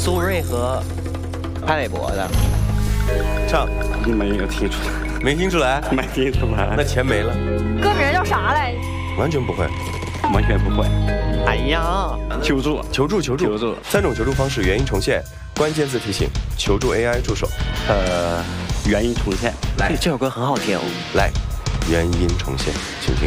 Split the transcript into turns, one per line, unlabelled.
苏芮和潘玮柏的。
唱
没有听出来，
没听出来，
没听出来，
那钱没了，
歌名叫啥来？
完全不会，
完全不会。
哎呀，
求助，
求助，3种求助方式，原音重现，关键字提醒，求助 AI 助手。
原音重现。
来，这首歌很好听。
来，原音重现，请听。